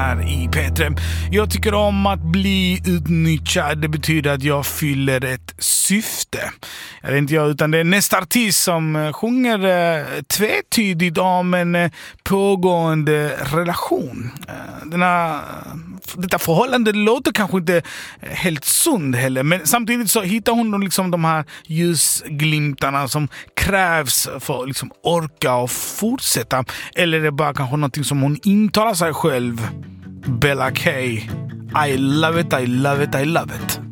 här i P3. Jag tycker om att bli utnyttjad. Det betyder att jag fyller ett syfte. Det är inte jag, utan det är nästa artist som sjunger tvetydigt om en pågående relation. Detta förhållande låter kanske inte helt sund heller, men samtidigt så hittar hon liksom de här ljusglimtarna som krävs för att liksom orka och fortsätta. Eller är det bara kanske någonting som hon intalar sig själv? Bella K. I love it, I love it, I love it.